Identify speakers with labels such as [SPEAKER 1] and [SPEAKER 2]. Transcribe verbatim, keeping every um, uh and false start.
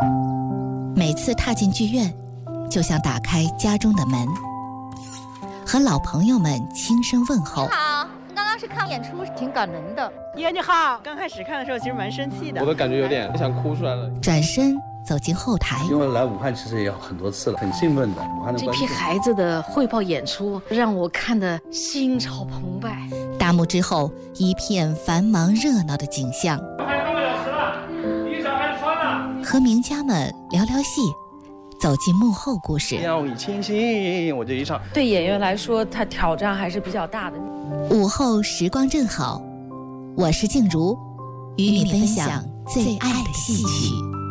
[SPEAKER 1] 每次踏进剧院，就像打开家中的门，和老朋友们轻声问候。
[SPEAKER 2] 你好，刚刚是看演出，挺感人的。
[SPEAKER 3] 爷你好，刚开始看的时候其实蛮生气的，
[SPEAKER 4] 我都感觉有点想哭出来了。
[SPEAKER 1] 转身走进后台，
[SPEAKER 5] 因为来武汉其实也有很多次了，很兴奋的。武汉的
[SPEAKER 6] 这批孩子的汇报演出让我看得心潮澎湃。
[SPEAKER 1] 大幕之后，一片繁忙热闹的景象。
[SPEAKER 7] 还有半个小时了，衣裳还穿了。
[SPEAKER 1] 和名家们聊聊戏，走进幕后故事。
[SPEAKER 4] 要你清醒，我这一唱。
[SPEAKER 6] 对演员来说，他挑战还是比较大的。
[SPEAKER 1] 午后时光正好，我是静茹，与你分享最爱的戏曲。